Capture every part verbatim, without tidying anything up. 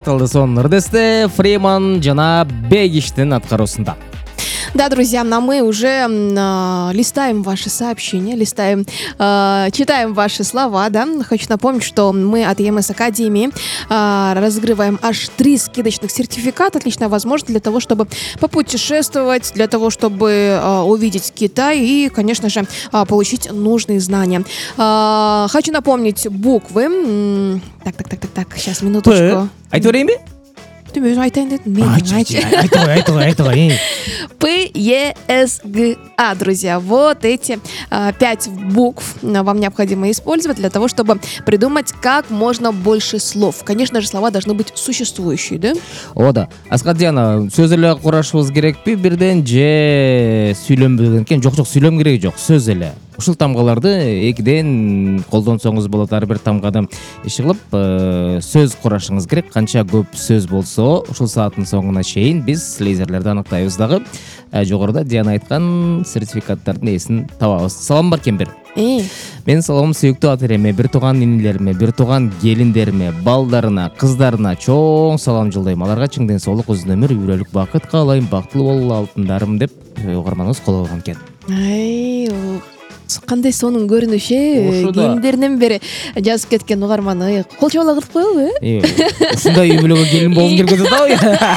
Талдысон Нырдесте, Фриман жана Бегиштин аткаруусунда. Да, друзья, но мы уже э, листаем ваши сообщения, листаем, э, читаем ваши слова, да. Хочу напомнить, что мы от ЕМС Академии э, разыгрываем аж три скидочных сертификата. Отличная возможность для того, чтобы попутешествовать, для того, чтобы э, увидеть Китай и, конечно же, э, получить нужные знания. Э, хочу напомнить буквы. М, Так, так, так, так, так, сейчас, минуточку. Айтып берейинби? Түбі айтайын дедім, мен айтшы. Айтып, айтып, айтып. П, Е, С, Г, А, друзья. Вот эти а, пять букв а, вам необходимо использовать для того, чтобы придумать как можно больше слов. Конечно же, слова должны быть существующие, да? Ода. Аскар Диана, сөз эле курашыбыз керекпи? Бирден же сүйлөнбөгөн экен? Жок, жок, сүйлөм кереги жок. Сөз эле. Ушул тамгаларды экиден колдонсоңуз болот. Ар бир тамгада иш кылып, сөз курашыңыз керек. Канча көп сөз болсо, ушул сааттын соңуна чейин биз лейзерлерди аныктайбыз дагы. Жогоруда Диана айткан сертификаттардын эсин табабыз. Салам бар Кембир. Э, Мен саламым сүйүктүү ата эреме, бир тууган инилериме, бир тууган келиндериме, балдарына, кыздарына чоң салам жолдойм. Аларга чың ден соолук, узун өмүр, үйлөлүк бакыт каалайм, бактылуу болула алтындарым деп угарманыбыз кол койгон экен. ай, о, кандай сонун көрүнүш, э? Ошо да. Кийимдеринен бери жазып кеткен угарман. Ай, кол чабала кырып коелу, э? Ушундай үй бүлөгө келин болгум келген атабы.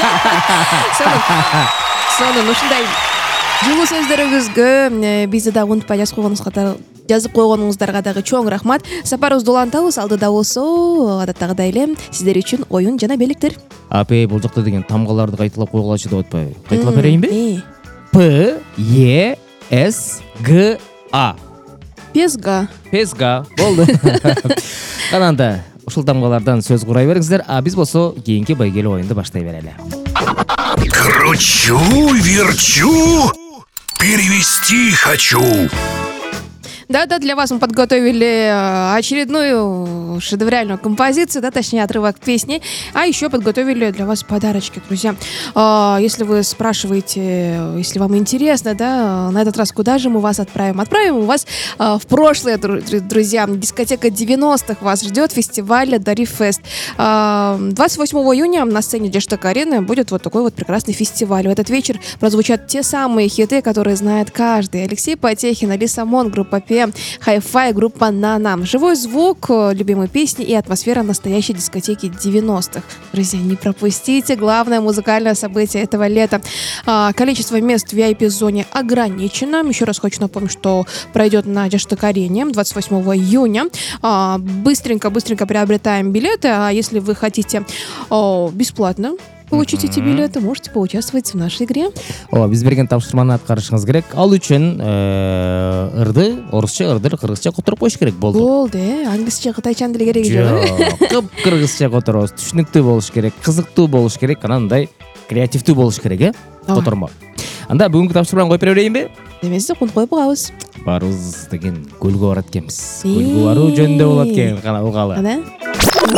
Сонун ушундай жылуу сөздөрүңүзгө бизди да унутпай жазып койгонуңузга жазып койгонуңуздарга дагы чоң рахмат. Сапарыбызды улантабыз. Алдыда болсо адаттагыдай эле сиздер үчүн оюн жана белектер. Апей, бул жакта деген тамгаларды кайталап койгулачы деп атпайбы? Кайталап берейинби? Э, П, Е, С, Г, А. Песга. Песга. Болду. Кананда ушул тамгалардан сөз курай бериңиздер, а биз болсо кийинки байгелүү оюнду баштай берели. Кручу, верчу, перевести хочу. Да-да, для вас мы подготовили э, очередную шедевральную композицию, да, точнее отрывок песни, а еще подготовили для вас подарочки, друзья. Э, если вы спрашиваете, если вам интересно, да, на этот раз куда же мы вас отправим? Отправим мы вас э, в прошлое, дру- друзья. Дискотека девяностых вас ждет, фестиваль Дари Фест. Э, двадцать восьмого июня на сцене Дештак-арены будет вот такой вот прекрасный фестиваль. В этот вечер прозвучат те самые хиты, которые знает каждый. Алексей Потехин, Алиса Мон, группа Пи, Хай-фай, группа Нана. Живой звук, любимые песни и атмосфера настоящей дискотеки девяностых. Друзья, не пропустите главное музыкальное событие этого лета. А, количество мест в ви ай пи-зоне ограничено. Еще раз хочу напомнить, что пройдет на Дештак-арене двадцать восьмого июня. А, быстренько-быстренько приобретаем билеты. А если вы хотите о, бесплатно получить эти билеты, можете поучаствовать в нашей игре. Ооба, биз берген тапшырманы аткарышыңыз керек. Ал үчүн ырды, орусча, ырды, кыргызча которуп коюш керек болду. Болду, э? Англисче, кытайчан деле кереги жок. Жок, кып-кыргызча которобуз, түшүнүктүү болуш керек, кызыктуу болуш керек, анандай креативдүү болуш керек, э? Ооба. Котормо. Анда бүгүнкү тапшырманы коюп бере берейинби? Демесиз, кунт коюп коебуз. Барыбыз деген көлгө барат экенбиз. Ии. Көлгө баруу жөнүндө болот экен, кана угалы. Ана?